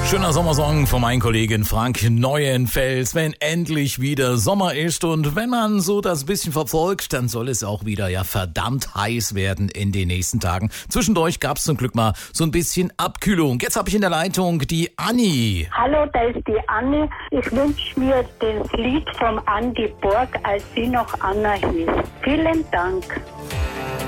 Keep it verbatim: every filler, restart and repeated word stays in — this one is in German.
Schöner Sommersong von meinem Kollegen Frank Neuenfels, wenn endlich wieder Sommer ist und wenn man so das bisschen verfolgt, dann soll es auch wieder ja verdammt heiß werden in den nächsten Tagen. Zwischendurch gab es zum Glück mal so ein bisschen Abkühlung. Jetzt habe ich in der Leitung die Anni. Hallo, da ist die Anni. Ich wünsche mir das Lied vom Andi Borg, als sie noch Anna hieß. Vielen Dank.